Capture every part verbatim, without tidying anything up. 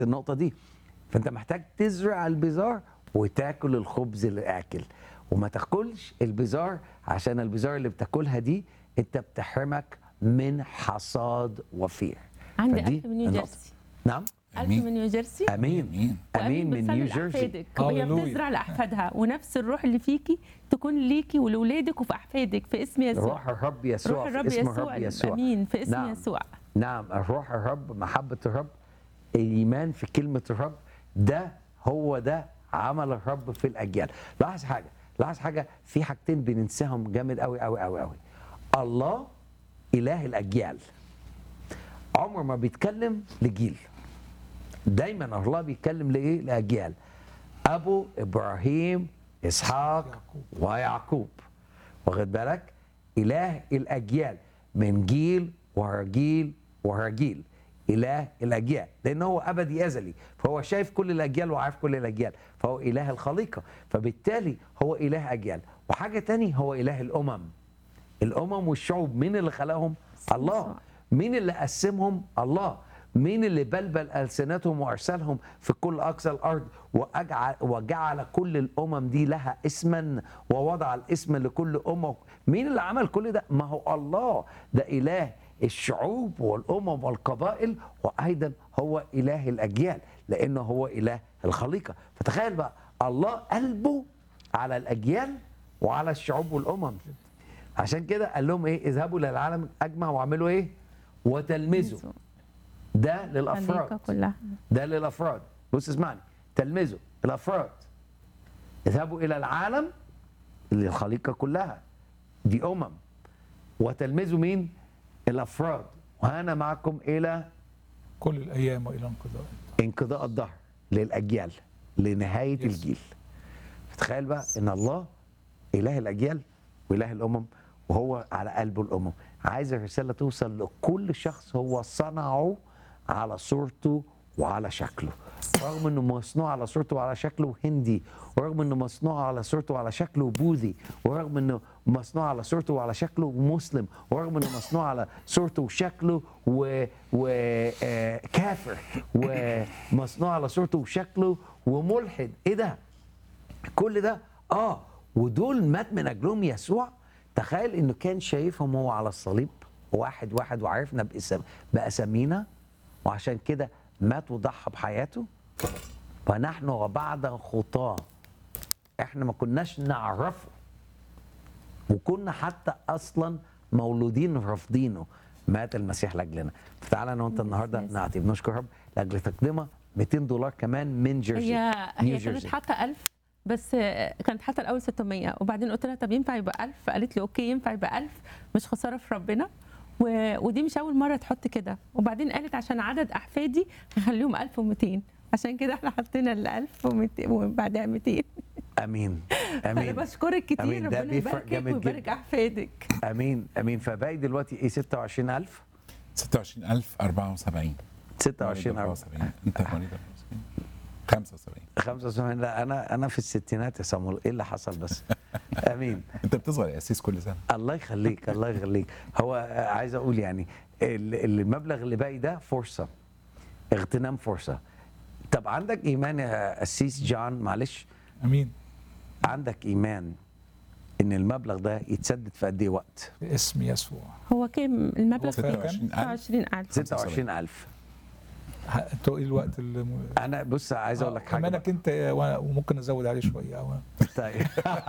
النقطه دي. فانت محتاج تزرع البذار وتاكل الخبز الاكل، وما تاكلش البذار، عشان البذار اللي بتاكلها دي انت بتحرمك من حصاد وفير. عندي فدي ألف من نيو النقطة. جيرسي. نعم. ألف من نيو جيرسي. امين امين امين من بتصلي نيو جيرسي. لأحفادك، وهي هاليلويا. بتزرع لأحفادها، ونفس الروح اللي فيكي تكون ليكي ولولادك وفي أحفادك في اسم يسوع. روح الرب يسوع روح في الرب اسم يسوع الرب يسوع. امين في اسم نعم. يسوع. نعم، الروح الرب، محبة الرب، الإيمان في كلمة الرب، ده هو ده عمل الرب في الأجيال. لاحظ حاجة، لاحظ حاجة، في حاجتين بننساهم جامد قوي قوي قوي قوي. الله إله الأجيال، عمر ما بيتكلم لجيل، دايما الله بيتكلم لإيه؟ لأجيال. أبو إبراهيم إسحاق ويعقوب، واخد بالك؟ إله الأجيال، من جيل ورا جيل ورا جيل، إله الأجيال، لأنه هو أبدي أزلي، فهو شايف كل الأجيال وعارف كل الأجيال، فهو إله الخليقة، فبالتالي هو إله أجيال. وحاجة تاني، هو إله الأمم. الأمم والشعوب مين اللي خلقهم؟ الله. مين اللي قسمهم؟ الله. مين اللي بلبل ألسنتهم وأرسلهم في كل أقصى الأرض وأجعل وجعل كل الأمم دي لها اسما ووضع الاسم لكل أمة؟ مين اللي عمل كل ده؟ ما هو الله. ده إله الشعوب والأمم والقبائل، وأيضا هو إله الأجيال، لأنه هو إله الخليقة. فتخيل بقى، الله قلبه على الأجيال وعلى الشعوب والأمم. عشان كده قال لهم إيه؟ اذهبوا للعالم أجمع واعملوا إيه؟ وتلمذوا. ده للافراد كلها. ده للافراد. بص اسمعني، تلمذوا الافراد، اذهبوا الى العالم اللي الخليقه كلها دي امم، وتلمذوا مين؟ الافراد، وانا معكم الى كل الايام والى انقضاء انقضاء الدهر، للاجيال، لنهايه Yes. الجيل. فتخيل بقى ان الله اله الاجيال واله الامم، وهو على قلبه الامم. عايز الرساله توصل لكل شخص هو صنعه على صورته وعلى شكله، رغم انه مصنوع على صورته وعلى شكله هندي، ورغم انه مصنوع على صورته وعلى شكله بوذي، ورغم انه مصنوع على صورته وعلى شكله مسلم، ورغم انه مصنوع على صورته وشكله وكافر، ومصنوع على صورته وشكله وملحد. ايه ده؟ كل ده اه ودول مات من اجلهم يسوع. تخيل انه كان شايفهم هو على الصليب واحد واحد، وعرفنا باسم باسامينا، وعشان كده مات وضحى بحياته. ونحن وبعد خطاه، احنا ما كناش نعرفه، وكنا حتى اصلا مولودين رافضينه، مات المسيح لاجلنا. فتعالى انا وانت النهارده نعطي بنشكر رب لاجل تقدمه مئتين دولار كمان من جيرسي. هي نيو هي كانت جيرسي. حاطه ألف، بس كانت حاطه الاول ستمية، وبعدين قلت لها طب ينفع يبقى ألف؟ فقالت لي اوكي ينفع يبقى ألف، مش خساره في ربنا. و... ودي مش اول مره تحط كده. وبعدين قالت عشان عدد احفادي هخليهم ألف ومئتين، عشان كده احنا حطينا ال ألف ومئتين وبعدها مئتين. امين انا امين بشكرك كتير، أمين. ده ربنا بيفرق يباركك جامد ويبارك جدا. احفادك. امين امين. فباقي دلوقتي ايه؟ ستة وعشرين ألف. ستة وعشرين ألف وأربعة وسبعين. ستة وعشرين أربعة ألف. وسبعين. انت مواليد أربعة وسبعين. خمسة وسبعين. خمسة وسبعين. لا انا انا في الستينات يا صامول. ايه اللي حصل بس؟ امين. انت بتصغر يا اسيس كل سنه. الله يخليك الله يخليك. هو عايز اقول يعني ال- المبلغ اللي باقي ده فرصه، اغتنام فرصه. طب عندك ايمان يا قسيس جان؟ معلش، امين. عندك ايمان ان المبلغ ده يتسدد في قد ايه وقت؟ باسم يسوع. هو كام المبلغ؟ ستة وعشرين ألف. ستة وعشرين ألف. ستة وعشرين ألف. انتوا ايه الوقت اللي م... انا بص عايز اقول لك حاجه امانك بقى. انت، وأنا- وممكن ازود عليه شويه أو... طيب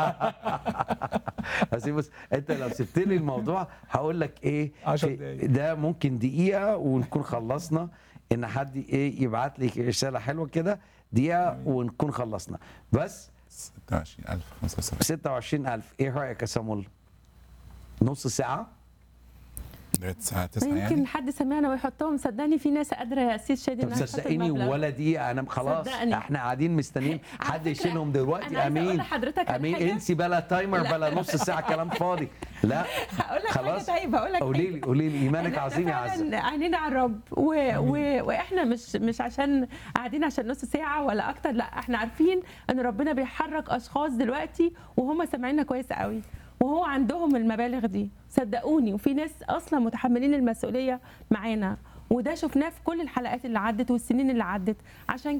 بس بص، انت لو سبت لي الموضوع هقول لك ايه، عشر في- دقايق. ده ممكن دقيقه ونكون خلصنا. ان حد ايه يبعت لي رساله حلوه كده، دقيقه ونكون خلصنا. بس ستة وعشرين ألف وخمسة وسبعين. ستة وعشرين ألف. ايه رايك يا سامول؟ نص ساعه؟ لغايه الساعه تسعة يمكن يعني. حد سمعنا ويحطهم. صدقني في ناس قادره يا اسيس شادي طب انها تحط صدقيني المبلغ. ولا دقيقه، انا خلاص صدقني. احنا قاعدين مستنيين على حد فكرة، يشيلهم دلوقتي. أنا عايزة أقول امين لحضرتك على امين. حاجة. انسي بلا تايمر لا. بلا نص ساعه كلام فاضي. لا هقول لك حاجه. خلاص. طيب هقول لك قولي لي قولي لي ايمانك إحنا عظيم يا فعلاً عزه. عينينا على الرب و... و... واحنا مش مش عشان قاعدين عشان نص ساعه ولا اكتر، لا احنا عارفين ان ربنا بيحرك اشخاص دلوقتي وهم سامعيننا كويس قوي، وهو عندهم المبالغ دي صدقوني. وفي ناس اصلا متحملين المسؤوليه معانا، وده شفناه في كل الحلقات اللي عدت والسنين اللي عدت. عشان